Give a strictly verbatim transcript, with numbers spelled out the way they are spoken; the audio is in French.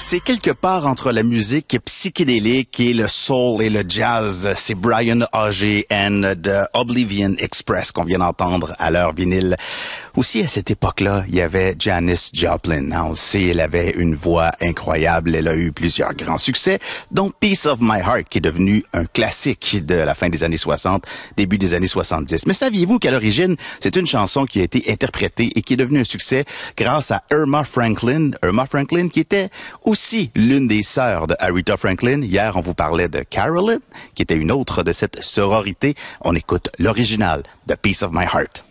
C'est quelque part entre la musique psychédélique et le soul et le jazz. C'est Brian Auger de Oblivion Express qu'on vient d'entendre à leur vinyle. Aussi, à cette époque-là, il y avait Janis Joplin. Hein, on sait, elle avait une voix incroyable. Elle a eu plusieurs grands succès, dont Piece of My Heart, qui est devenu un classique de la fin des années soixante, début des années soixante-dix. Mais saviez-vous qu'à l'origine, c'est une chanson qui a été interprétée et qui est devenue un succès grâce à Irma Franklin. Irma Franklin, qui était aussi l'une des sœurs de Aretha Franklin. Hier, on vous parlait de Carolyn, qui était une autre de cette sororité. On écoute l'original de Piece of My Heart.